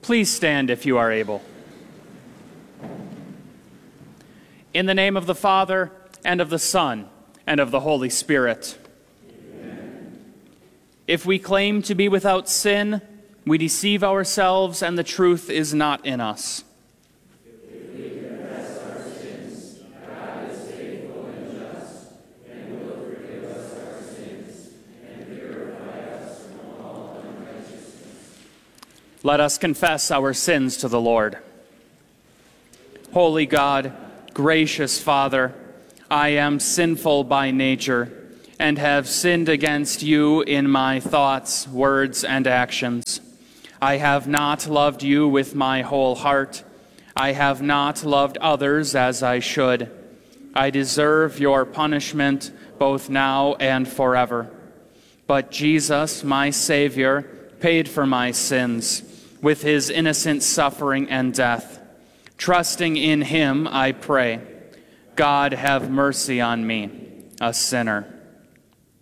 Please stand if you are able. In the name of the Father, and of the Son, and of the Holy Spirit. Amen. If we claim to be without sin, we deceive ourselves, and the truth is not in us. If we confess our sins, God is faithful and just, and will forgive us our sins, and purify us from all unrighteousness. Let us confess our sins to the Lord. Holy God, gracious Father, I am sinful by nature, and have sinned against you in my thoughts, words, and actions. I have not loved you with my whole heart. I have not loved others as I should. I deserve your punishment both now and forever. But Jesus, my Savior, paid for my sins with his innocent suffering and death. Trusting in him, I pray, God have mercy on me, a sinner.